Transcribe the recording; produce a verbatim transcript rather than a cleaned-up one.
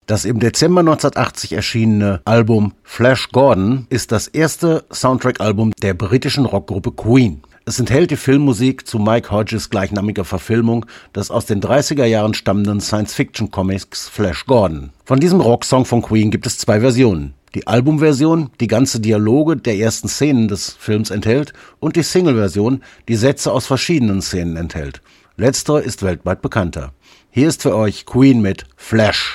Das im Dezember neunzehnhundertachtzig erschienene Album Flash Gordon ist das erste Soundtrack-Album der britischen Rockgruppe Queen. Es enthält die Filmmusik zu Mike Hodges gleichnamiger Verfilmung des aus den dreißiger Jahren stammenden Science-Fiction-Comics Flash Gordon. Von diesem Rocksong von Queen gibt es zwei Versionen. Die Albumversion, die ganze Dialoge der ersten Szenen des Films enthält, und die Single-Version, die Sätze aus verschiedenen Szenen enthält. Letztere ist weltweit bekannter. Hier ist für euch Queen mit Flash.